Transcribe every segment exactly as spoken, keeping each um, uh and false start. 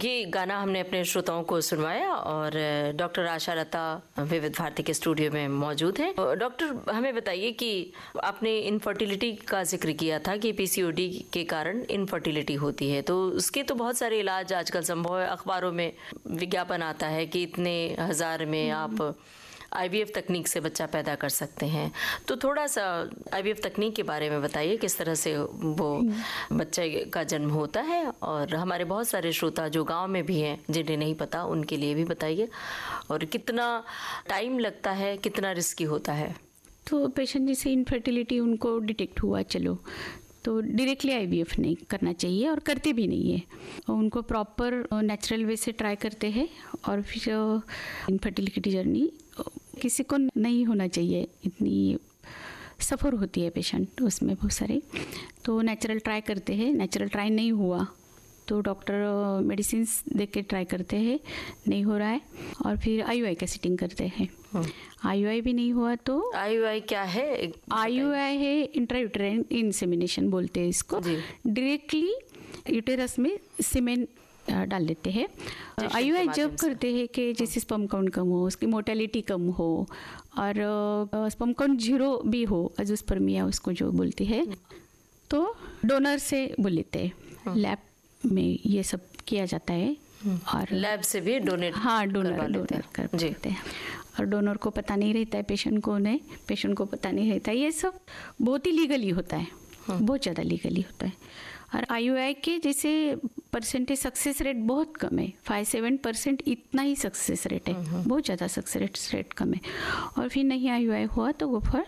ये गाना हमने अपने श्रोताओं को सुनवाया और डॉक्टर आशा लता विविध भारती के स्टूडियो में मौजूद हैं। डॉक्टर हमें बताइए कि आपने इनफर्टिलिटी का जिक्र किया था कि पीसीओडी के कारण इनफर्टिलिटी होती है, तो उसके तो बहुत सारे इलाज आजकल संभव है। अखबारों में विज्ञापन आता है कि इतने हजार में आप आईवीएफ तकनीक से बच्चा पैदा कर सकते हैं। तो थोड़ा सा आईवीएफ तकनीक के बारे में बताइए, किस तरह से वो बच्चे का जन्म होता है, और हमारे बहुत सारे श्रोता जो गांव में भी हैं जिन्हें नहीं पता उनके लिए भी बताइए, और कितना टाइम लगता है, कितना रिस्की होता है। तो पेशेंट जैसे इनफर्टिलिटी उनको डिटेक्ट हुआ, चलो तो डायरेक्टली आईवीएफ नहीं करना चाहिए और करते भी नहीं है। उनको प्रॉपर नेचुरल वे से ट्राई करते हैं और फिर इनफर्टिलिटी जर्नी किसी को नहीं होना चाहिए, इतनी सफ़र होती है पेशेंट उसमें बहुत सारे, तो नेचुरल ट्राई करते हैं। नेचुरल ट्राई नहीं हुआ तो डॉक्टर मेडिसिन दे के ट्राई करते हैं, नहीं हो रहा है, और फिर आईयूआई का सिटिंग करते हैं। आईयूआई भी नहीं हुआ तो आईयूआई क्या है? आईयूआई है इंट्रायूटेराइन इंसेमिनेशन बोलते हैं इसको। डायरेक्टली यूटेरस में सीमेन डाल देते हैं। आईयूआई जब करते हैं कि जैसे स्पर्म काउंट कम हो, उसकी मोर्टेलिटी कम हो और स्पर्म काउंट जीरो भी हो, अजोस्पर्मिया उसको जो बोलती है, तो डोनर से बोल लेते हैं। लैब में ये सब किया जाता है और लैब से भी डोनेट हाँ डोनर डोनर कर देते हैं, और डोनर को पता नहीं रहता है, पेशेंट को नहीं, पेशेंट को पता नहीं रहता है। ये सब बहुत ही लीगली होता है, बहुत ज़्यादा लीगली होता है। और आईयूआई के जैसे परसेंटेज सक्सेस रेट बहुत कम है, फाइव सेवन परसेंट इतना ही सक्सेस रेट है, बहुत ज़्यादा सक्सेस रेट कम है। और फिर नहीं आईयूआई हुआ तो वो फॉर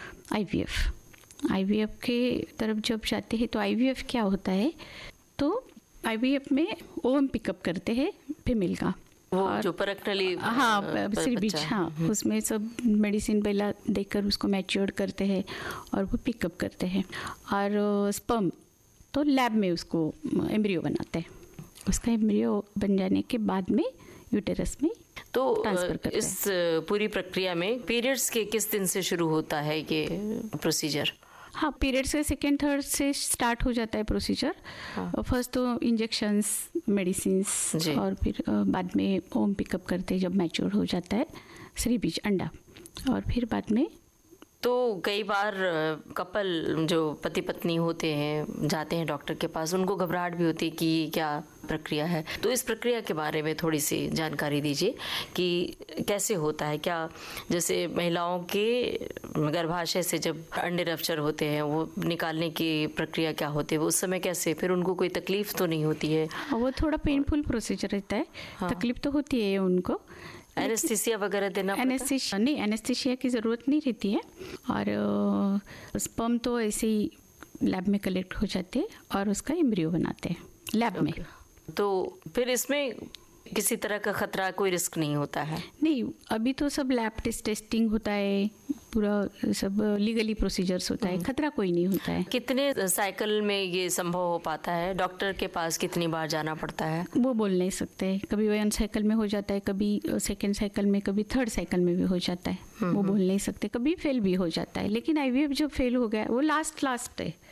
आईवीएफ। आईवीएफ के तरफ जब जाते हैं तो आईवीएफ क्या होता है, तो आईवीएफ में ओवम पिकअप करते हैं फीमेल का, वो जो परक्नली हाँ सिरबीज, हाँ उसमें सब मेडिसिन पहला देकर उसको मैच्योर करते हैं और वो पिकअप करते हैं, और स्पर्म तो लैब में उसको एम्ब्रियो बनाते हैं। उसका एम्ब्रियो बन जाने के बाद में यूटेरस में तो ट्रांसफर करते हैं। इस पूरी प्रक्रिया में पीरियड्स के किस दिन से शुरू होता है ये प्रोसीजर? हाँ, पीरियड्स के सेकेंड थर्ड से स्टार्ट हो जाता है प्रोसीजर। हाँ। फर्स्ट तो इंजेक्शंस, मेडिसिन्स, और फिर बाद में ओम पिकअप करते हैं जब मैच्योर हो जाता है श्रीबीज अंडा, और फिर बाद में तो कई बार कपल जो पति पत्नी होते हैं जाते हैं डॉक्टर के पास, उनको घबराहट भी होती है कि ये क्या प्रक्रिया है। तो इस प्रक्रिया के बारे में थोड़ी सी जानकारी दीजिए कि कैसे होता है, क्या जैसे महिलाओं के गर्भाशय से जब अंडे रप्चर होते हैं वो निकालने की प्रक्रिया क्या होती है, उस समय कैसे, फिर उनको कोई तकलीफ तो नहीं होती है? वो थोड़ा पेनफुल प्रोसीजर रहता है। हाँ। तकलीफ तो होती है उनको, एनेस्थीसिया वगैरह देना पड़ता है? एनेस्थीसिया नहीं, एनेस्थीसिया की ज़रूरत नहीं रहती है, और स्पर्म तो ऐसे ही लैब में कलेक्ट हो जाते हैं और उसका एम्ब्रियो बनाते हैं लैब में। तो फिर इसमें किसी तरह का खतरा, कोई रिस्क नहीं होता है? नहीं, अभी तो सब लैब टेस्ट टेस्टिंग होता है, पूरा सब लीगली प्रोसीजर्स होता है, खतरा कोई नहीं होता है। कितने साइकिल में ये संभव हो पाता है? डॉक्टर के पास कितनी बार जाना पड़ता है? वो बोल नहीं सकते, कभी वन साइकिल में हो जाता है, कभी सेकेंड साइकिल में, कभी थर्ड साइकिल में भी हो जाता है, वो बोल नहीं सकते, कभी फेल भी हो जाता है। लेकिन आईवीएफ जो फेल हो गया वो लास्ट लास्ट है।